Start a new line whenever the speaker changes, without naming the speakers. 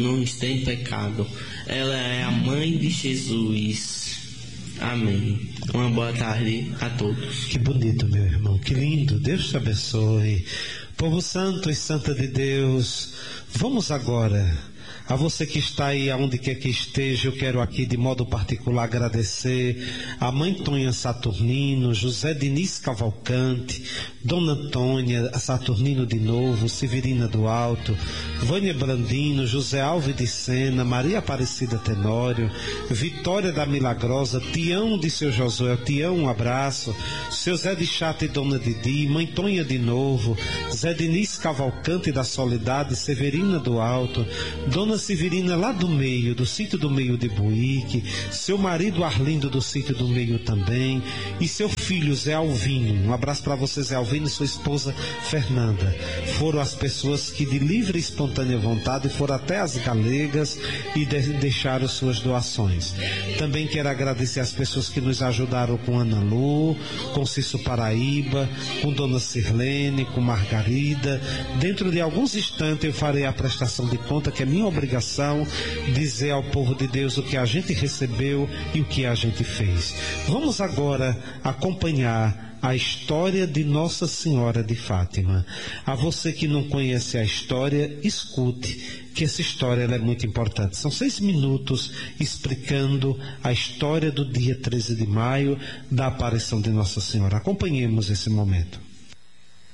não está em pecado. Ela é a mãe de Jesus. Amém. Uma boa tarde a todos.
Que bonito, meu irmão, que lindo. Deus te abençoe. Povo santo e santa de Deus, vamos agora. A você que está aí, aonde quer que esteja, eu quero aqui de modo particular agradecer a mãe Tonha Saturnino, José Diniz Cavalcante, Dona Antônia Saturnino de novo, Severina do Alto, Vânia Brandino, José Alves de Sena, Maria Aparecida Tenório, Vitória da Milagrosa, Tião de seu Josué, Tião, um abraço, seu Zé de Chata e Dona Didi, mãe Tonha de novo, Zé Diniz Cavalcante da Soledade, Severina do Alto, Dona Severina lá do meio, do sítio do meio de Buíque, seu marido Arlindo do sítio do meio também, e seu filho Zé Alvino. Um abraço para você, Zé Alvino, e sua esposa Fernanda. Foram as pessoas que de livre e espontânea vontade foram até as Galegas e deixaram suas doações. Também quero agradecer as pessoas que nos ajudaram com Ana Lu, com Cício Paraíba, com Dona Sirlene, com Margarida. Dentro de alguns instantes eu farei a prestação de conta, que é minha obrigação dizer ao povo de Deus o que a gente recebeu e o que a gente fez. Vamos agora acompanhar a história de Nossa Senhora de Fátima. A você que não conhece a história, escute, que essa história ela é muito importante. São 6 minutos explicando a história do dia 13 de maio, da aparição de Nossa Senhora. Acompanhemos esse momento.